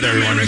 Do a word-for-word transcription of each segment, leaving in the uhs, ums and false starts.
everyone.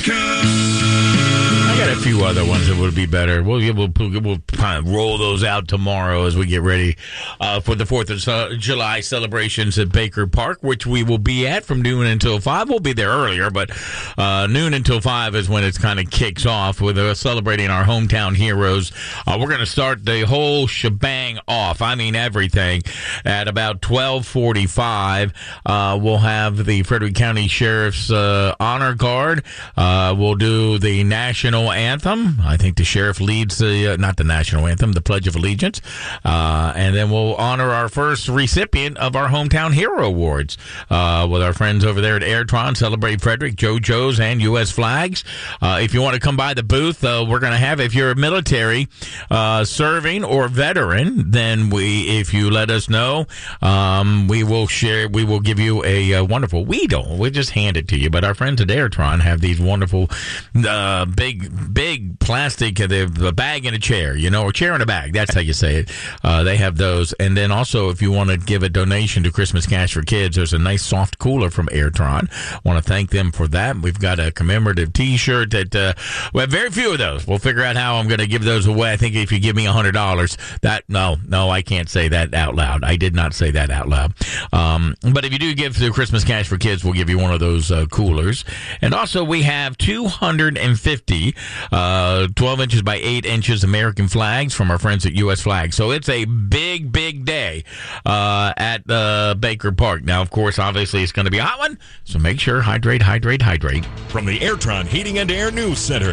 I got a few other ones that would be better. We'll, we'll, we'll kind of roll those out tomorrow as we get ready uh, for the fourth of July celebrations at Baker Park, which we will be at from noon until five. We'll be there earlier, but uh, noon until five is when it kind of kicks off with uh, celebrating our hometown heroes. Uh, we're going to start the whole shebang off. I mean everything at about twelve forty-five. Uh, we'll have the Frederick County Sheriff's uh, Honor Guard. Uh, we'll do the national anthem. I think the sheriff leads the, uh, not the national anthem, the Pledge of Allegiance. Uh, and then we'll honor our first recipient of our Hometown Hero Awards uh, with our friends over there at Airtron, Celebrate Frederick, JoJo's, and U S Flags. Uh, if you want to come by the booth, uh, we're going to have, if you're a military uh, serving or veteran, then we, if you let us know, um, we will share, we will give you a, a wonderful, we don't, we'll just hand it to you, but our friends at Airtron have these wonderful uh, big, big plastic, uh, the bag in a chair, you know, or chair in a bag, that's how you say it. Uh, they have those. And then also, if you want to give a donation to Christmas Cash for Kids, there's a nice soft cooler from Airtron. Want to thank them for that. We've got a commemorative T-shirt that uh, we have very few of those. We'll figure out how I'm going to give those away. I think if you give me one hundred dollars, that, no, no, I can't say that out loud. I did not say that out loud. Um, but if you do give to Christmas Cash for Kids, we'll give you one of those uh, coolers. And also, we have two hundred fifty uh, twelve inches by eight inches American flags from our friends at U S Flags. So it's a big, big day uh, at uh, Baker Park. Now, of course, obviously, it's going to be a hot one, so make sure, hydrate, hydrate, hydrate. From the Airtron Heating and Air News Center,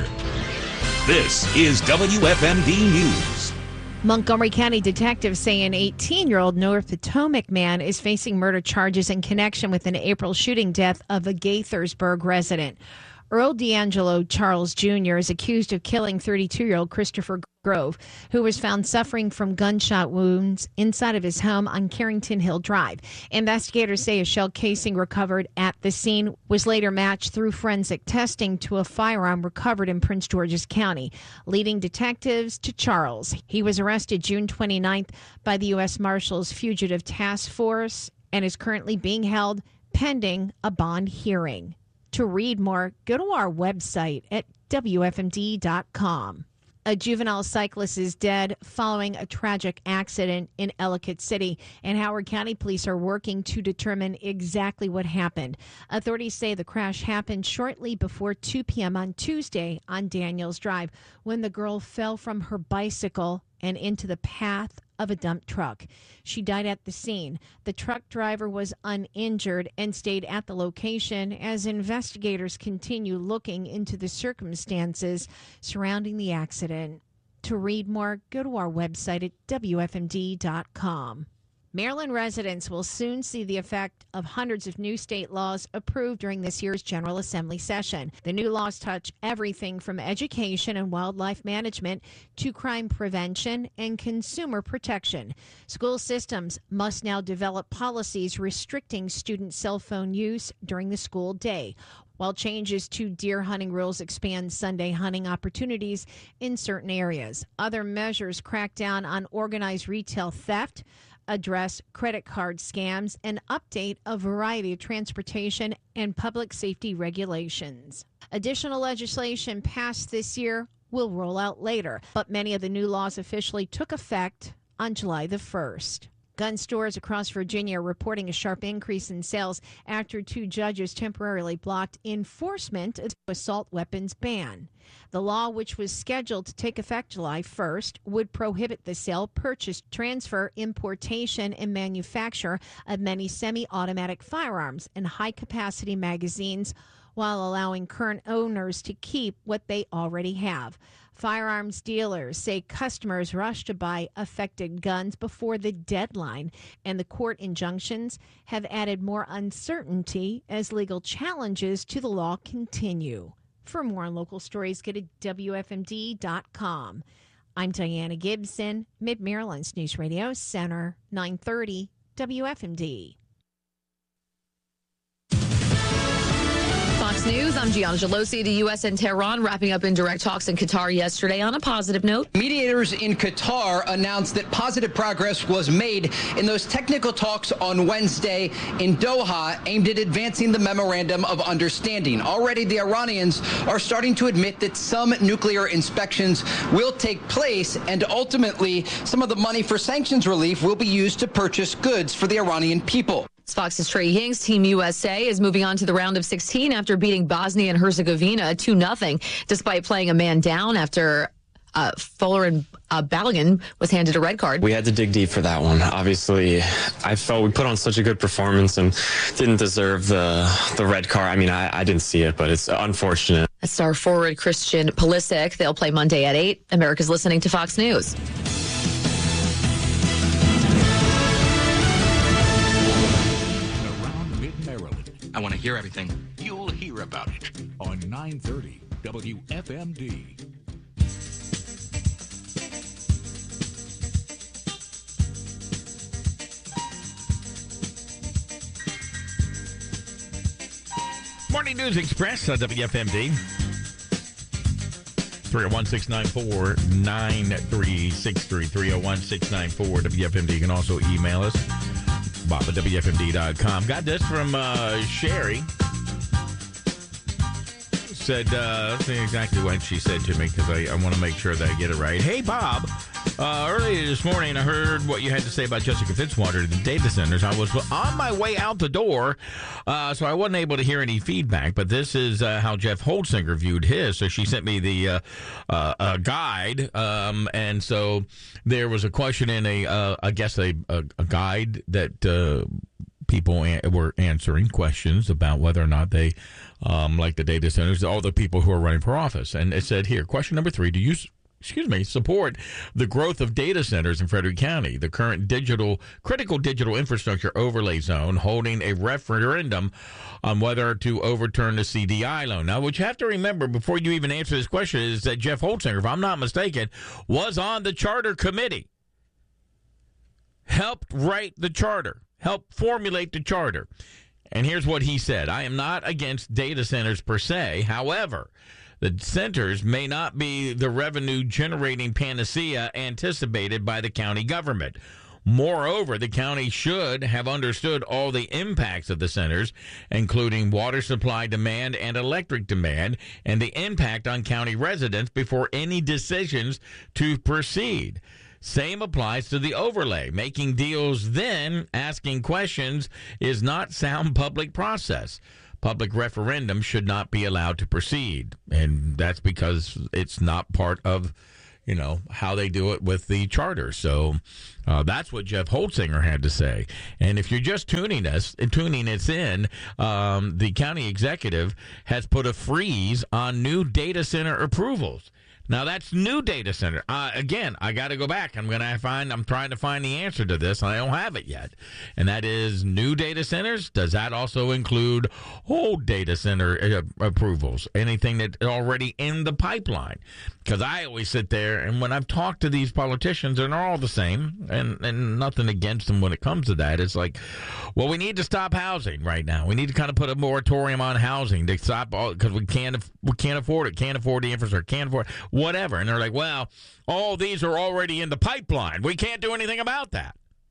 this is W F M D News. Montgomery County detectives say an eighteen-year-old North Potomac man is facing murder charges in connection with an April shooting death of a Gaithersburg resident. Earl D'Angelo Charles Junior is accused of killing thirty-two-year-old Christopher Grove, who was found suffering from gunshot wounds inside of his home on Carrington Hill Drive. Investigators say a shell casing recovered at the scene was later matched through forensic testing to a firearm recovered in Prince George's County, leading detectives to Charles. He was arrested June twenty-ninth by the U S Marshals Fugitive Task Force and is currently being held pending a bond hearing. To read more, go to our website at W F M D dot com. A juvenile cyclist is dead following a tragic accident in Ellicott City, and Howard County police are working to determine exactly what happened. Authorities say the crash happened shortly before two p.m. on Tuesday on Daniels Drive when the girl fell from her bicycle and into the path of a dump truck. She died at the scene. The truck driver was uninjured and stayed at the location as investigators continue looking into the circumstances surrounding the accident. To read more, go to our website at W F M D dot com. Maryland residents will soon see the effect of hundreds of new state laws approved during this year's General Assembly session. The new laws touch everything from education and wildlife management to crime prevention and consumer protection. School systems must now develop policies restricting student cell phone use during the school day, while changes to deer hunting rules expand Sunday hunting opportunities in certain areas. Other measures crack down on organized retail theft, address credit card scams, and update a variety of transportation and public safety regulations. Additional legislation passed this year will roll out later, but many of the new laws officially took effect on July the first. Gun stores across Virginia are reporting a sharp increase in sales after two judges temporarily blocked enforcement of the assault weapons ban. The law, which was scheduled to take effect July first, would prohibit the sale, purchase, transfer, importation, and manufacture of many semi-automatic firearms and high-capacity magazines, while allowing current owners to keep what they already have. Firearms dealers say customers rush to buy affected guns before the deadline, and the court injunctions have added more uncertainty as legal challenges to the law continue. For more on local stories, go to W F M D dot com. I'm Diana Gibson, Mid-Maryland's News Radio Center, nine thirty W F M D. Fox News, I'm Gianna Gelosi. The U S and Tehran wrapping up indirect talks in Qatar yesterday on a positive note. Mediators in Qatar announced that positive progress was made in those technical talks on Wednesday in Doha aimed at advancing the memorandum of understanding. Already, the Iranians are starting to admit that some nuclear inspections will take place, and ultimately, some of the money for sanctions relief will be used to purchase goods for the Iranian people. Fox's Trey Hinks, Team U S A, is moving on to the round of sixteen after beating Bosnia and Herzegovina two nothing, despite playing a man down after uh, Folarin uh, Balogun was handed a red card. We had to dig deep for that one. Obviously, I felt we put on such a good performance and didn't deserve the the red card. I mean, I, I didn't see it, but it's unfortunate. Star forward Christian Pulisic. They'll play Monday at eight. America's listening to Fox News. I want to hear everything. You'll hear about it on nine thirty W F M D. Morning News Express on W F M D. three oh one, six nine four, nine three six three, three oh one, six nine four W F M D. You can also email us. Bob at W F M D dot com. Got this from uh, Sherry. Said, uh, let's see exactly what she said to me because I, I want to make sure that I get it right. Hey, Bob, uh, earlier this morning I heard what you had to say about Jessica Fitzwater, the data centers. I was on my way out the door, uh, so I wasn't able to hear any feedback, but this is uh, how Jeff Holtzinger viewed his. So she sent me the uh, uh, uh, guide, um, and so there was a question in a, uh, I guess, a, a, a guide that uh, people an- were answering questions about whether or not they um, like the data centers, all the people who are running for office. And it said here, question number three, do you, excuse me, support the growth of data centers in Frederick County, the current digital, critical digital infrastructure overlay zone, holding a referendum on whether to overturn the C D I loan? Now, what you have to remember before you even answer this question is that Jeff Holtzinger, if I'm not mistaken, was on the charter committee, helped write the charter, helped formulate the charter. And here's what he said. I am not against data centers per se. However, the centers may not be the revenue-generating panacea anticipated by the county government. Moreover, the county should have understood all the impacts of the centers, including water supply demand and electric demand, and the impact on county residents before any decisions to proceed. Same applies to the overlay. Making deals then, asking questions, is not sound public process. Public referendum should not be allowed to proceed. And that's because it's not part of, you know, how they do it with the charter. So uh, that's what Jeff Holtzinger had to say. And if you're just tuning us, tuning us in, um, the county executive has put a freeze on new data center approvals. Now, that's new data center. Uh, again, I got to go back. I'm going to find, I'm trying to find the answer to this, and I don't have it yet. And that is new data centers. Does that also include old data center uh, approvals? Anything that's already in the pipeline? Because I always sit there, and when I've talked to these politicians, and they're all the same, and, and nothing against them when it comes to that, it's like, well, we need to stop housing right now. We need to kind of put a moratorium on housing to stop all, because we can't, we can't afford it, can't afford the infrastructure, can't afford whatever. And they're like, well, all these are already in the pipeline. We can't do anything about that.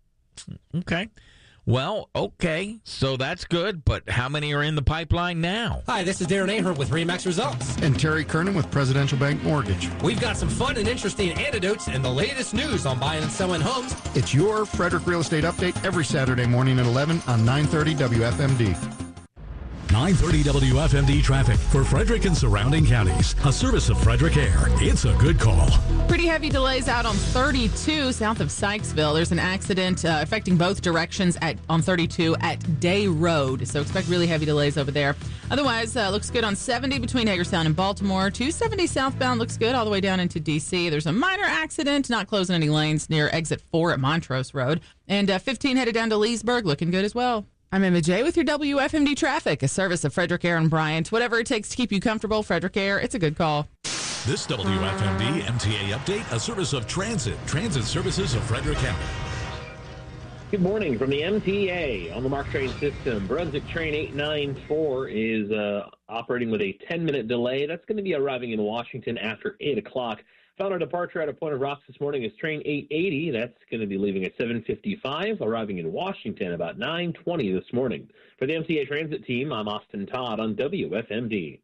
Okay. Well, okay, so that's good, but how many are in the pipeline now? Hi, this is Darren Ahern with RE/MAX Results. And Terry Kernan with Presidential Bank Mortgage. We've got some fun and interesting anecdotes and the latest news on buying and selling homes. It's your Frederick Real Estate Update every Saturday morning at eleven on nine thirty W F M D. nine thirty W F M D traffic for Frederick and surrounding counties. A service of Frederick Air. It's a good call. Pretty heavy delays out on thirty-two south of Sykesville. There's an accident uh, affecting both directions at on thirty-two at Day Road. So expect really heavy delays over there. Otherwise, uh, looks good on seventy between Hagerstown and Baltimore. two seventy southbound looks good all the way down into D C. There's a minor accident, not closing any lanes near exit four at Montrose Road. And uh, fifteen headed down to Leesburg, looking good as well. I'm Emma J with your W F M D traffic, a service of Frederick Air and Bryant. Whatever it takes to keep you comfortable, Frederick Air, it's a good call. This W F M D M T A update, a service of Transit, Transit Services of Frederick County. Good morning from the M T A on the MARC train system. Brunswick train eight ninety-four is uh, operating with a ten-minute delay. That's going to be arriving in Washington after eight o'clock. Final departure at a Point of Rocks this morning is train eight eighty. That's going to be leaving at seven fifty-five, arriving in Washington about nine twenty this morning. For the M T A Transit Team, I'm Austin Todd on W F M D.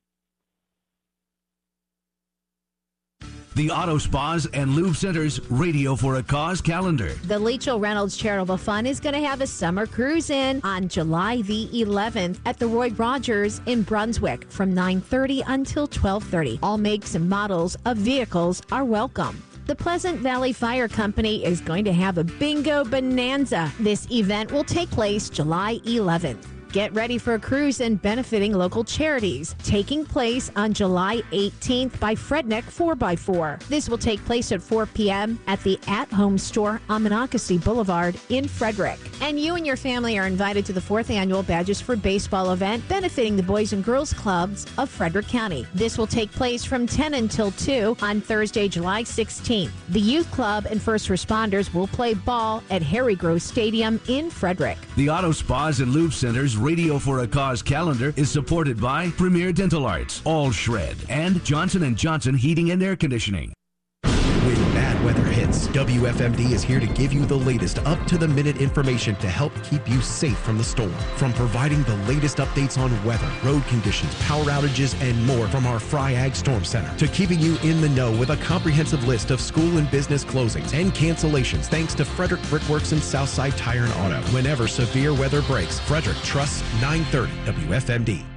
The Auto Spas and Lube Center's Radio for a Cause calendar. The Leachell Reynolds Charitable Fund is going to have a summer cruise in on July the eleventh at the Roy Rogers in Brunswick from nine thirty until twelve thirty. All makes and models of vehicles are welcome. The Pleasant Valley Fire Company is going to have a bingo bonanza. This event will take place July eleventh. Get ready for a cruise and benefiting local charities. Taking place on July eighteenth by Fredneck four by four. This will take place at four p.m. at the At Home Store on Monocacy Boulevard in Frederick. And you and your family are invited to the fourth annual Badges for Baseball event benefiting the Boys and Girls Clubs of Frederick County. This will take place from ten until two on Thursday, July sixteenth. The Youth Club and first responders will play ball at Harry Grove Stadium in Frederick. The Auto Spas and Lube Center's Radio for a Cause calendar is supported by Premier Dental Arts, All Shred, and Johnson and Johnson Heating and Air Conditioning. When bad weather hits, W F M D is here to give you the latest up-to-the-minute information to help keep you safe from the storm. From providing the latest updates on weather, road conditions, power outages, and more from our Fry Ag Storm Center, to keeping you in the know with a comprehensive list of school and business closings and cancellations thanks to Frederick Brickworks and Southside Tire and Auto. Whenever severe weather breaks, Frederick trusts nine thirty W F M D.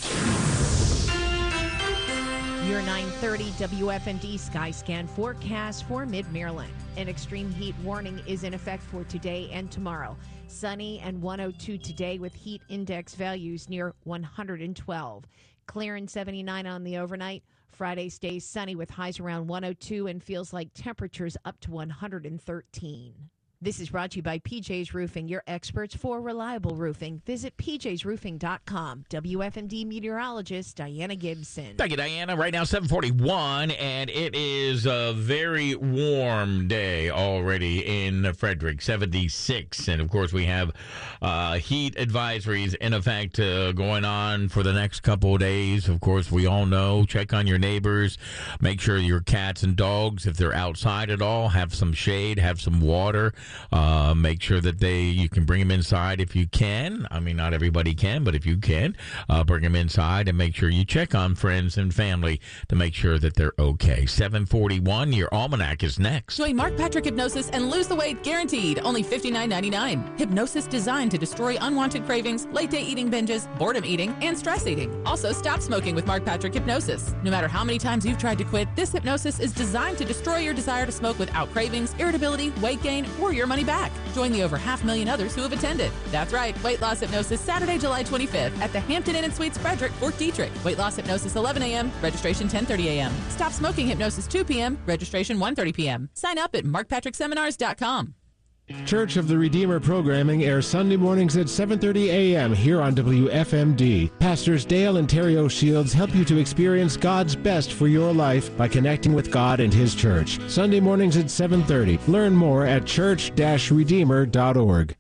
Your nine thirty W F M D Sky Scan forecast for Mid-Maryland. An extreme heat warning is in effect for today and tomorrow. Sunny and one oh two today with heat index values near one hundred twelve. Clear and seventy-nine on the overnight. Friday stays sunny with highs around one oh two and feels like temperatures up to one hundred thirteen. This is brought to you by P J's Roofing, your experts for reliable roofing. Visit p j's roofing dot com. W F M D meteorologist Diana Gibson. Thank you, Diana. Right now, seven forty-one, and it is a very warm day already in Frederick, seventy-six. And, of course, we have uh, heat advisories in effect uh, going on for the next couple of days. Of course, we all know, check on your neighbors. Make sure your cats and dogs, if they're outside at all, have some shade, have some water. Uh, make sure that they you can bring them inside if you can. I mean, not everybody can, but if you can, uh, bring them inside and make sure you check on friends and family to make sure that they're okay. seven forty-one, your almanac is next. Join Mark Patrick Hypnosis and lose the weight guaranteed. Only fifty-nine ninety-nine. Hypnosis designed to destroy unwanted cravings, late-day eating binges, boredom eating, and stress eating. Also, stop smoking with Mark Patrick Hypnosis. No matter how many times you've tried to quit, this hypnosis is designed to destroy your desire to smoke without cravings, irritability, weight gain, or your money back. Join the over half million others who have attended. That's right, Weight Loss Hypnosis Saturday, July twenty-fifth at the Hampton Inn and Suites Frederick, Fort Detrick. Weight Loss Hypnosis eleven a.m., registration ten thirty a.m. Stop Smoking Hypnosis two p.m., registration one thirty p.m. Sign up at mark patrick seminars dot com. Church of the Redeemer programming airs Sunday mornings at seven thirty a.m. here on W F M D. Pastors Dale and Terry O'Shields help you to experience God's best for your life by connecting with God and His church. Sunday mornings at seven thirty. Learn more at church dash redeemer dot org.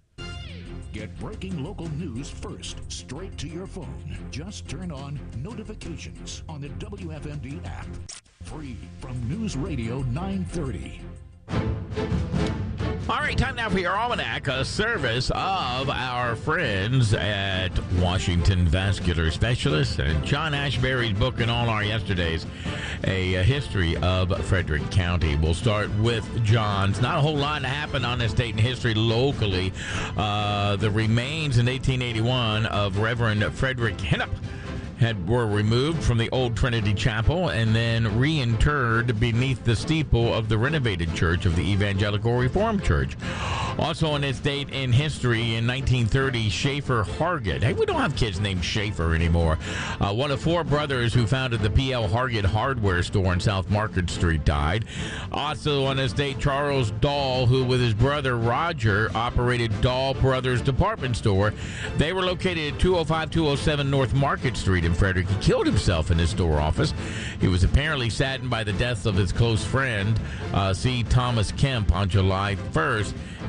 Get breaking local news first, straight to your phone. Just turn on notifications on the W F M D app. Free from News Radio nine thirty. All right, time now for your almanac, a service of our friends at Washington Vascular Specialists and John Ashbery's book and all our yesterdays, a, a history of Frederick County. We'll start with John's. Not a whole lot happened on this date in history locally. Uh, the remains in eighteen eighty-one of Reverend Frederick Hinnop had were removed from the old Trinity Chapel and then reinterred beneath the steeple of the renovated church of the Evangelical Reformed Church. Also on this date in history, in nineteen thirty, Schaefer Hargett. Hey, we don't have kids named Schaefer anymore. Uh, one of four brothers who founded the P L Hargett hardware store on South Market Street died. Also on this date, Charles Dahl, who with his brother Roger operated Dahl Brothers Department Store. They were located at two oh five, two oh seven North Market Street in Frederick. He killed himself in his store office. He was apparently saddened by the death of his close friend, uh, C. Thomas Kemp, on July first.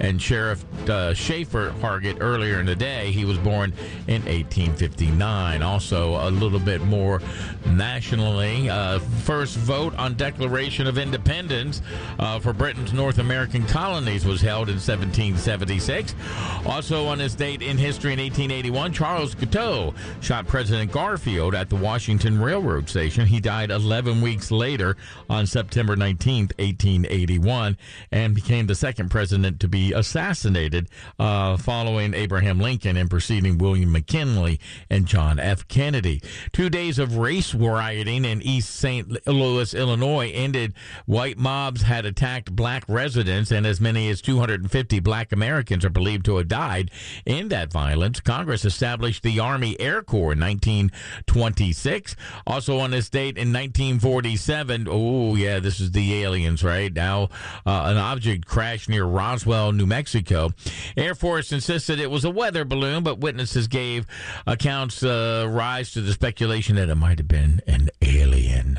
and Sheriff uh, Schaefer Hargett earlier in the day. He was born in eighteen fifty-nine. Also, a little bit more nationally, uh, first vote on Declaration of Independence uh, for Britain's North American colonies was held in seventeen seventy-six. Also on this date in history in eighteen eighty-one, Charles Guiteau shot President Garfield at the Washington Railroad Station. He died eleven weeks later on September nineteenth, eighteen eighty-one, and became the second president to be assassinated uh, following Abraham Lincoln and preceding William McKinley and John F. Kennedy. Two days of race rioting in East Saint Louis, Illinois ended. White mobs had attacked black residents, and as many as two hundred fifty black Americans are believed to have died in that violence. Congress established the Army Air Corps in nineteen twenty-six. Also on this date in nineteen forty-seven, oh yeah, this is the aliens, right? Now, uh, an object crashed near Roswell, New Mexico. Air Force insisted it was a weather balloon, but witnesses gave accounts uh, rise to the speculation that it might have been an alien.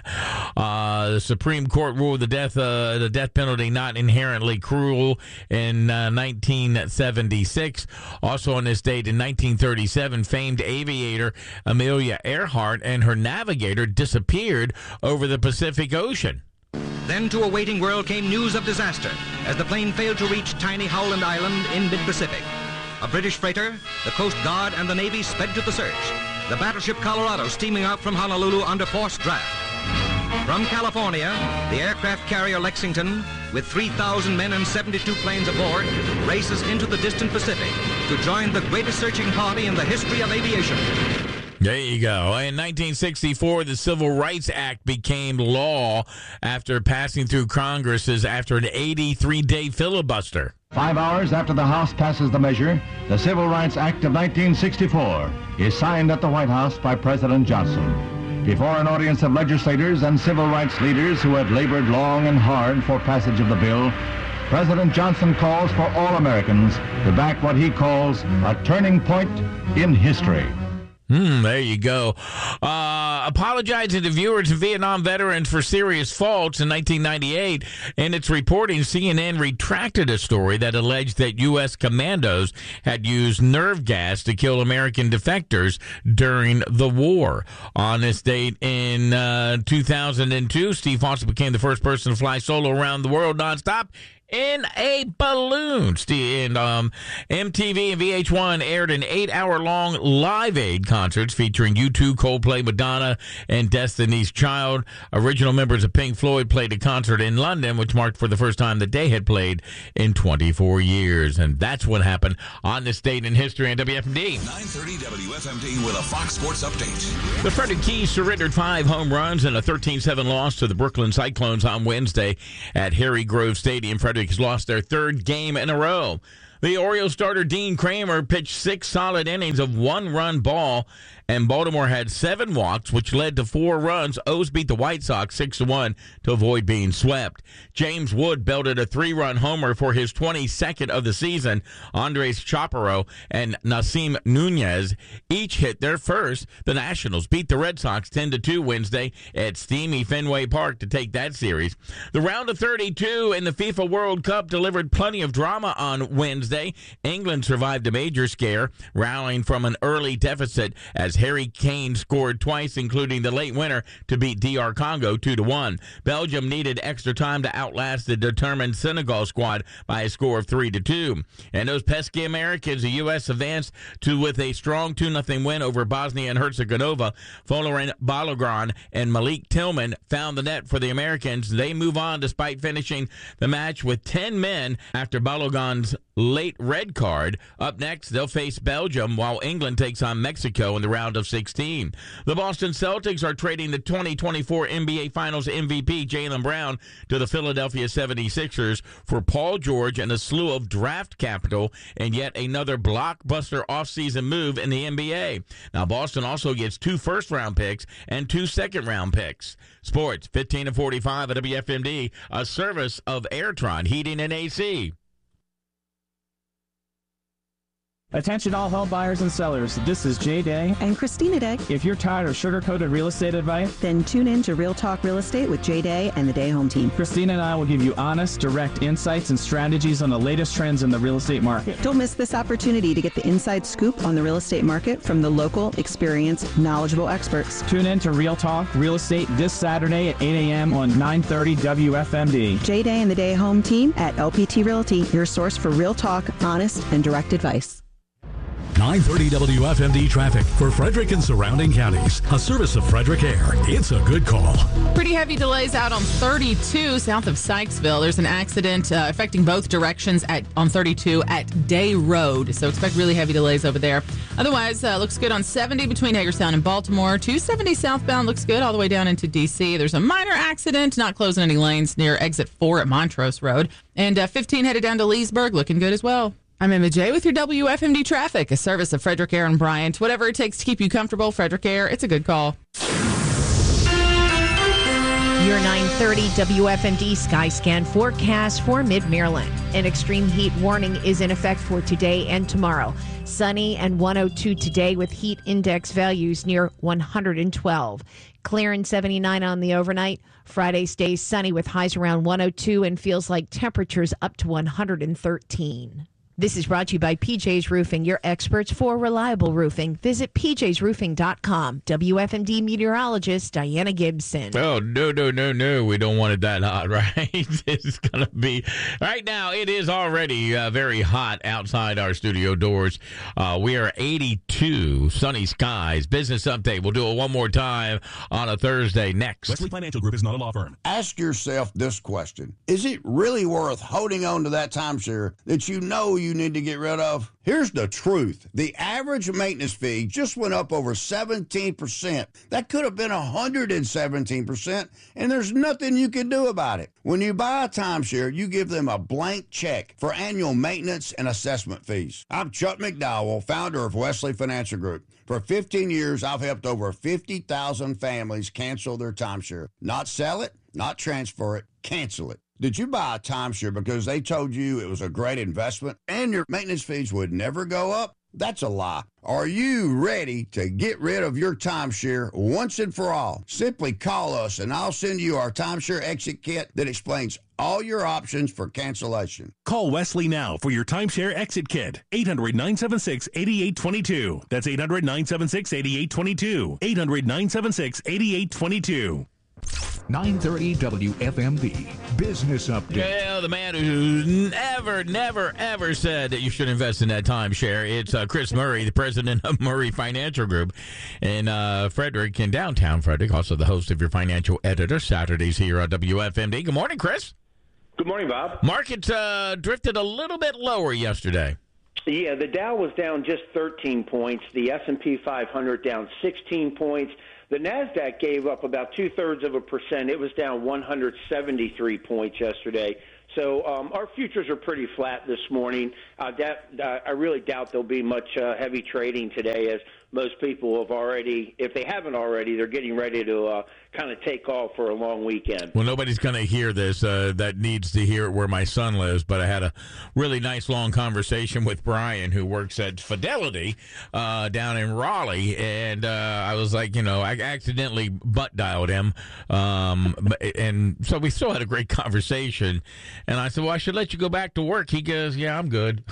Uh, the Supreme Court ruled the death uh, the death penalty not inherently cruel in uh, nineteen seventy-six. Also on this date in nineteen thirty-seven, famed aviator Amelia Earhart and her navigator disappeared over the Pacific Ocean. Then to a waiting world came news of disaster as the plane failed to reach tiny Howland Island in mid-Pacific. A British freighter, the Coast Guard, and the Navy sped to the search. The battleship Colorado steaming out from Honolulu under forced draft. From California, the aircraft carrier Lexington, with three thousand men and seventy-two planes aboard, races into the distant Pacific to join the greatest searching party in the history of aviation. There you go. In nineteen sixty-four, the Civil Rights Act became law after passing through Congress after an eighty-three day filibuster. Five hours after the House passes the measure, the Civil Rights Act of nineteen sixty-four is signed at the White House by President Johnson. Before an audience of legislators and civil rights leaders who had labored long and hard for passage of the bill, President Johnson calls for all Americans to back what he calls a turning point in history. Hmm, there you go. Uh, apologizing to viewers and Vietnam veterans for serious faults in nineteen ninety-eight. In its reporting, C N N retracted a story that alleged that U S commandos had used nerve gas to kill American defectors during the war. On this date in uh, two thousand two, Steve Foster became the first person to fly solo around the world nonstop in a balloon. And um, M T V and V H one aired an eight-hour-long Live Aid concerts featuring U two, Coldplay, Madonna, and Destiny's Child. Original members of Pink Floyd played a concert in London, which marked for the first time that they had played in twenty-four years. And that's what happened on this date in history on W F M D. nine thirty W F M D with a Fox Sports update. The Frederick Keys surrendered five home runs in a thirteen seven loss to the Brooklyn Cyclones on Wednesday at Harry Grove Stadium. Frederick has lost their third game in a row. The Orioles starter Dean Kramer pitched six solid innings of one-run ball, and Baltimore had seven walks, which led to four runs. O's beat the White Sox six to one to avoid being swept. James Wood belted a three-run homer for his twenty-second of the season. Andres Chaparro and Nasim Nunez each hit their first. The Nationals beat the Red Sox ten to two Wednesday at steamy Fenway Park to take that series. The round of thirty-two in the FIFA World Cup delivered plenty of drama on Wednesday. England survived a major scare, rallying from an early deficit as Harry Kane scored twice, including the late winner to beat D R Congo two to one. Belgium needed extra time to outlast the determined Senegal squad by a score of three to two. And those pesky Americans, the U S advanced to with a strong two nothing win over Bosnia and Herzegovina. Following Balogun and Malik Tillman found the net for the Americans. They move on despite finishing the match with ten men after Balogun's late red card. Up next, they'll face Belgium while England takes on Mexico in the round of sixteen. The Boston Celtics are trading the twenty twenty-four N B A Finals M V P Jaylen Brown to the Philadelphia seventy-sixers for Paul George and a slew of draft capital and yet another blockbuster offseason move in the N B A. Now, Boston also gets two first-round picks and two second-round picks. Sports, fifteen to forty-five at W F M D, a service of Airtron Heating and A C. Attention all home buyers and sellers, this is Jay Day and Christina Day. If you're tired of sugar-coated real estate advice, then tune in to Real Talk Real Estate with Jay Day and the Day Home Team. Christina and I will give you honest, direct insights and strategies on the latest trends in the real estate market. Don't miss this opportunity to get the inside scoop on the real estate market from the local, experienced, knowledgeable experts. Tune in to Real Talk Real Estate this Saturday at eight a.m. on nine thirty W F M D. Jay Day and the Day Home Team at L P T Realty, your source for real talk, honest, and direct advice. nine thirty W F M D traffic for Frederick and surrounding counties. A service of Frederick Air. It's a good call. Pretty heavy delays out on thirty-two south of Sykesville. There's an accident uh, affecting both directions at on thirty-two at Day Road. So expect really heavy delays over there. Otherwise, uh, looks good on seventy between Hagerstown and Baltimore. two seventy southbound looks good all the way down into D C. There's a minor accident, not closing any lanes near exit four at Montrose Road. And uh, fifteen headed down to Leesburg, looking good as well. I'm Emma J with your W F M D traffic, a service of Frederick Air and Bryant. Whatever it takes to keep you comfortable, Frederick Air, it's a good call. Your nine thirty W F M D Skyscan forecast for Mid-Maryland. An extreme heat warning is in effect for today and tomorrow. Sunny and one oh two today with heat index values near one hundred twelve. Clear and seventy-nine on the overnight. Friday stays sunny with highs around one oh two and feels like temperatures up to one hundred thirteen. This is brought to you by P J's Roofing, your experts for reliable roofing. Visit P Js roofing dot com. W F M D meteorologist Diana Gibson. Oh, no, no, no, no. We don't want it that hot, right? It's going to be. Right now, it is already uh, very hot outside our studio doors. Uh, we are eighty-two, sunny skies. Business update. We'll do it one more time on a Thursday next. Wesley Financial Group is not a law firm. Ask yourself this question. Is it really worth holding on to that timeshare that you know you need to get rid of? Here's the truth. The average maintenance fee just went up over seventeen percent. That could have been one hundred seventeen percent, and there's nothing you can do about it. When you buy a timeshare, you give them a blank check for annual maintenance and assessment fees. I'm Chuck McDowell, founder of Wesley Financial Group. For fifteen years, I've helped over fifty thousand families cancel their timeshare. Not sell it, not transfer it, cancel it. Did you buy a timeshare because they told you it was a great investment and your maintenance fees would never go up? That's a lie. Are you ready to get rid of your timeshare once and for all? Simply call us and I'll send you our timeshare exit kit that explains all your options for cancellation. Call Wesley now for your timeshare exit kit. eight hundred, nine seven six, eight eight two two. That's eight hundred, nine seven six, eight eight two two. eight hundred, nine seven six, eight eight two two. nine thirty W F M D Business Update. Yeah, the man who never, never, ever said that you should invest in that timeshare. It's uh, Chris Murray, the president of Murray Financial Group in uh, Frederick, in downtown Frederick, also the host of your financial editor, Saturdays here on W F M D. Good morning, Chris. Good morning, Bob. Market uh, drifted a little bit lower yesterday. Yeah, the Dow was down just thirteen points. The S and P five hundred down sixteen points. The NASDAQ gave up about two-thirds of a percent. It was down one hundred seventy-three points yesterday. So um, our futures are pretty flat this morning. Uh, that, uh, I really doubt there'll be much uh, heavy trading today, as most people have already, if they haven't already, they're getting ready to uh, kind of take off for a long weekend. Well, nobody's going to hear this uh, that needs to hear it where my son lives, but I had a really nice long conversation with Brian, who works at Fidelity uh, down in Raleigh, and uh, I was like, you know, I accidentally butt dialed him, um, and so we still had a great conversation, and I said, well, I should let you go back to work. He goes, yeah, I'm good.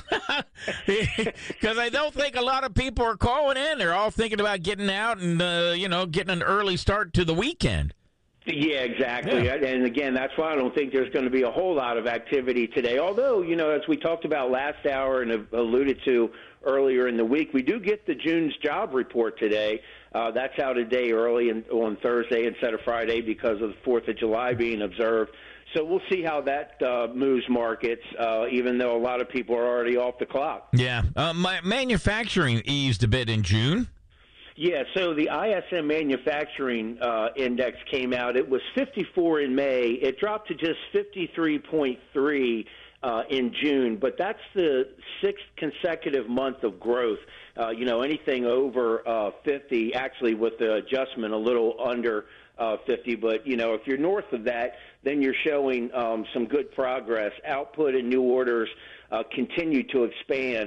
Because I don't think a lot of people are calling in. They're all thinking about getting out and, uh, you know, getting an early start to the weekend. Yeah, exactly. Yeah. And, again, that's why I don't think there's going to be a whole lot of activity today. Although, you know, as we talked about last hour and have alluded to earlier in the week, we do get the June's job report today. Uh, that's out a day early in, on Thursday instead of Friday because of the fourth of July being observed. So we'll see how that uh, moves markets, uh, even though a lot of people are already off the clock. Yeah. Uh, my manufacturing eased a bit in June. Yeah, so the I S M manufacturing uh, index came out. It was fifty-four in May. It dropped to just fifty-three point three uh, in June, but that's the sixth consecutive month of growth. Uh, you know, anything over uh, fifty, actually with the adjustment a little under uh, fifty, but, you know, if you're north of that, then you're showing um, some good progress. Output and new orders uh, continue to expand.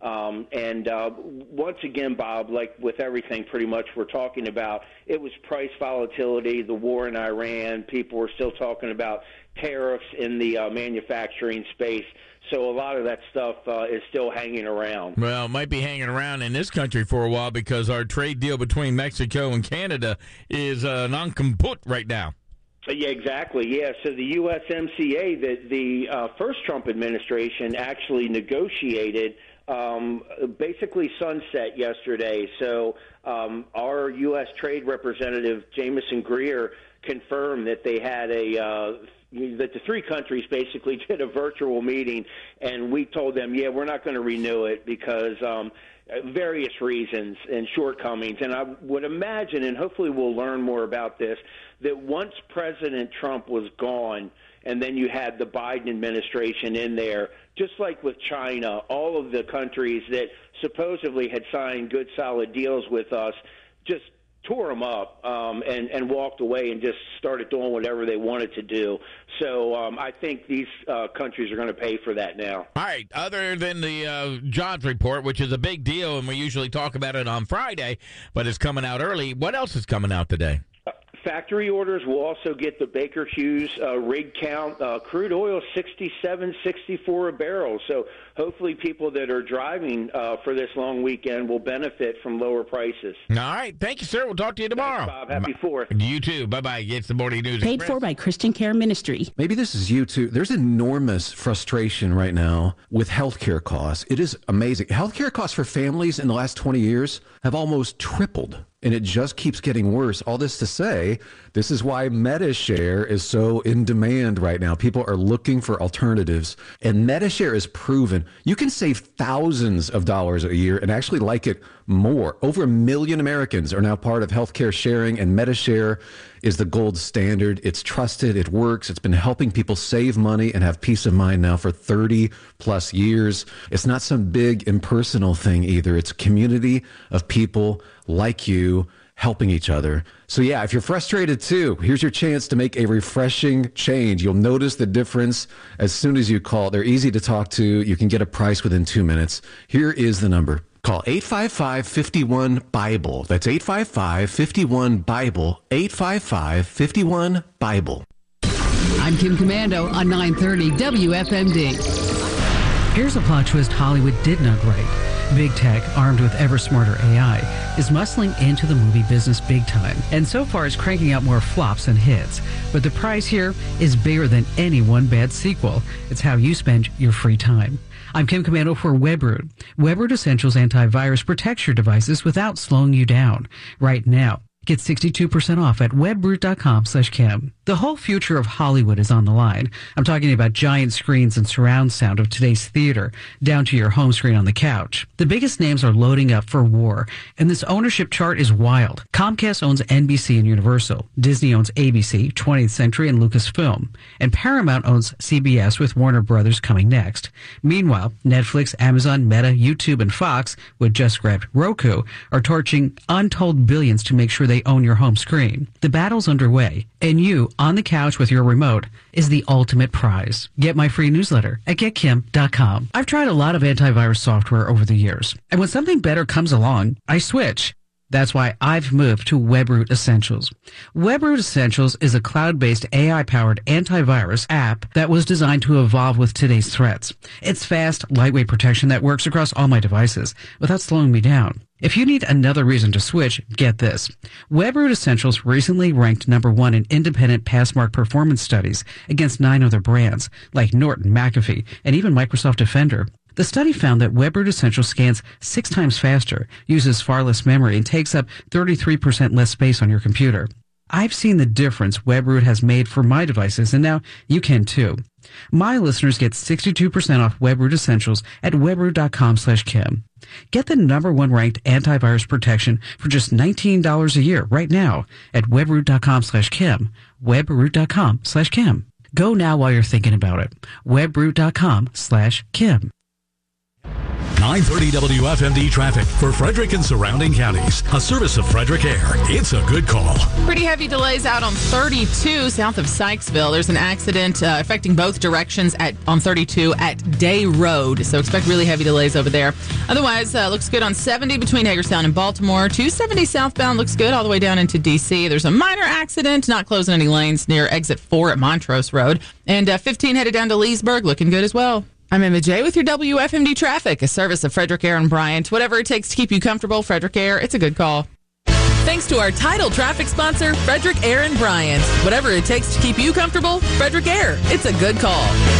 Um, and uh, once again, Bob, like with everything pretty much we're talking about, it was price volatility, the war in Iran. People were still talking about tariffs in the uh, manufacturing space. So a lot of that stuff uh, is still hanging around. Well, it might be hanging around in this country for a while because our trade deal between Mexico and Canada is uh, non-compete right now. Yeah, exactly. Yeah, so the U S M C A, the, the uh, first Trump administration actually negotiated um, basically sunset yesterday. So um, our U S trade representative, Jameson Greer, confirmed that they had a uh, that the three countries basically did a virtual meeting, and we told them, yeah, we're not going to renew it because um, various reasons and shortcomings. And I would imagine, and hopefully we'll learn more about this, that once President Trump was gone and then you had the Biden administration in there, just like with China, all of the countries that supposedly had signed good, solid deals with us just tore them up um, and, and walked away and just started doing whatever they wanted to do. So um, I think these uh, countries are going to pay for that now. All right. Other than the uh, jobs report, which is a big deal, and we usually talk about it on Friday, but it's coming out early, what else is coming out today? Factory orders will also get the Baker Hughes uh, rig count. Uh, crude oil sixty-seven, sixty-four a barrel. So hopefully people that are driving uh, for this long weekend will benefit from lower prices. All right. Thank you, sir. We'll talk to you tomorrow. Thanks, Bob. Happy Fourth. You too. Bye-bye. It's the Morning News Paid Express. for by Christian Care Ministry. Maybe this is you too. There's enormous frustration right now with healthcare costs. It is amazing. Healthcare costs for families in the last twenty years have almost tripled. And it just keeps getting worse. All this to say, this is why MediShare is so in demand right now. People are looking for alternatives. And MediShare is proven you can save thousands of dollars a year and actually like it more. Over a million Americans are now part of healthcare sharing, and MediShare is the gold standard. It's trusted. It works. It's been helping people save money and have peace of mind now for thirty plus years. It's not some big impersonal thing either. It's a community of people like you helping each other. So yeah, if you're frustrated too, here's your chance to make a refreshing change. You'll notice the difference as soon as you call. They're easy to talk to. You can get a price within two minutes. Here is the number. Call eight five five, five one, BIBLE. That's eight five five, five one, BIBLE. eight five five, five one, BIBLE. I'm Kim Commando on nine thirty W F M D. Here's a plot twist Hollywood did not write. Big tech, armed with ever smarter A I, is muscling into the movie business big time, and so far is cranking out more flops than hits. But the prize here is bigger than any one bad sequel. It's how you spend your free time. I'm Kim Commando for WebRoot. WebRoot Essentials antivirus protects your devices without slowing you down. Right now, get sixty-two percent off at webroot.com slash Kim. The whole future of Hollywood is on the line. I'm talking about giant screens and surround sound of today's theater, down to your home screen on the couch. The biggest names are loading up for war, and this ownership chart is wild. Comcast owns N B C and Universal. Disney owns A B C, twentieth Century, and Lucasfilm. And Paramount owns C B S, with Warner Brothers coming next. Meanwhile, Netflix, Amazon, Meta, YouTube, and Fox, with just grabbed Roku, are torching untold billions to make sure they own your home screen. The battle's underway, and you, on the couch with your remote, is the ultimate prize. Get my free newsletter at get kim dot com. I've tried a lot of antivirus software over the years, and when something better comes along, I switch. That's why I've moved to WebRoot Essentials. WebRoot Essentials is a cloud-based A I-powered antivirus app that was designed to evolve with today's threats. It's fast, lightweight protection that works across all my devices without slowing me down. If you need another reason to switch, get this. WebRoot Essentials recently ranked number one in independent Passmark performance studies against nine other brands, like Norton, McAfee, and even Microsoft Defender. The study found that WebRoot Essentials scans six times faster, uses far less memory, and takes up thirty-three percent less space on your computer. I've seen the difference WebRoot has made for my devices, and now you can too. My listeners get sixty-two percent off WebRoot Essentials at webroot.com slash Kim. Get the number one ranked antivirus protection for just nineteen dollars a year right now at webroot.com slash Kim. webroot.com slash Kim. Go now while you're thinking about it. webroot.com slash Kim. nine thirty W F M D traffic for Frederick and surrounding counties. A service of Frederick Air. It's a good call. Pretty heavy delays out on thirty-two south of Sykesville. There's an accident uh, affecting both directions at on thirty-two at Day Road. So expect really heavy delays over there. Otherwise, uh, looks good on seventy between Hagerstown and Baltimore. two seventy southbound looks good all the way down into D C. There's a minor accident, not closing any lanes near exit four at Montrose Road. And uh, fifteen headed down to Leesburg, looking good as well. I'm Emma J with your W F M D traffic, a service of Frederick Air and Bryant. Whatever it takes to keep you comfortable, Frederick Air, it's a good call. Thanks to our title traffic sponsor, Frederick Air and Bryant. Whatever it takes to keep you comfortable, Frederick Air, it's a good call.